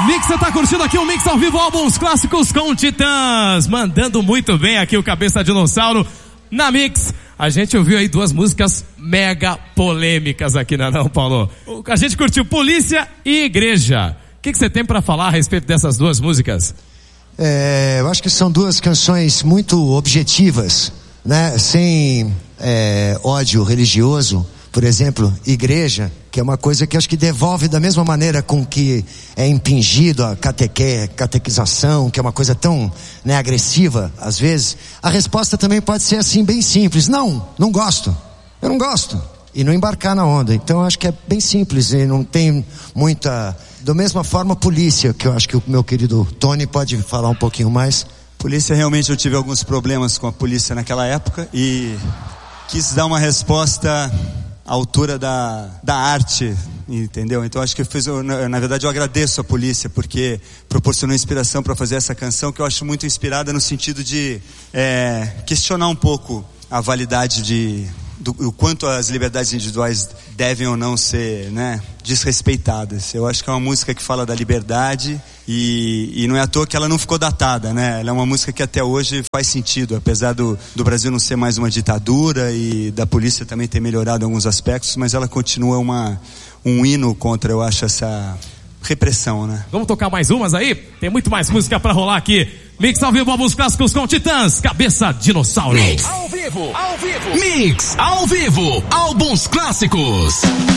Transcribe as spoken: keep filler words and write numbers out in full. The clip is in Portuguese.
Mix, você tá curtindo aqui o Mix ao vivo, álbuns clássicos com Titãs, mandando muito bem aqui o Cabeça Dinossauro na Mix. A gente ouviu aí duas músicas mega polêmicas aqui, não é não, Paulo? A gente curtiu Polícia e Igreja. O que, que você tem pra falar a respeito dessas duas músicas? É, eu acho que são duas canções muito objetivas, né? Sem é, ódio religioso. Por exemplo, Igreja, que é uma coisa que acho que devolve da mesma maneira com que é impingido a cateque, catequização, que é uma coisa tão, né, agressiva às vezes. A resposta também pode ser assim, bem simples: não, não gosto, eu não gosto, e não embarcar na onda. Então acho que é bem simples e não tem muita... Da mesma forma, Polícia, que eu acho que o meu querido Tony pode falar um pouquinho mais. Polícia, realmente eu tive alguns problemas com a polícia naquela época e quis dar uma resposta à altura da, da arte, entendeu? Então acho que eu fiz, na, na verdade eu agradeço a polícia porque proporcionou inspiração para fazer essa canção, que eu acho muito inspirada no sentido de é, questionar um pouco a validade de... Do, o quanto as liberdades individuais devem ou não ser, né, desrespeitadas. Eu acho que é uma música que fala da liberdade e, e não é à toa que ela não ficou datada, né? Ela é uma música que até hoje faz sentido, apesar do, do Brasil não ser mais uma ditadura e da polícia também ter melhorado em alguns aspectos, mas ela continua uma, um hino contra, eu acho, essa repressão, né? Vamos tocar mais umas aí? Tem muito mais música pra rolar aqui. Mix ao vivo, álbuns clássicos com Titãs, Cabeça Dinossauro. Mix ao vivo, ao vivo. Mix ao vivo, álbuns clássicos.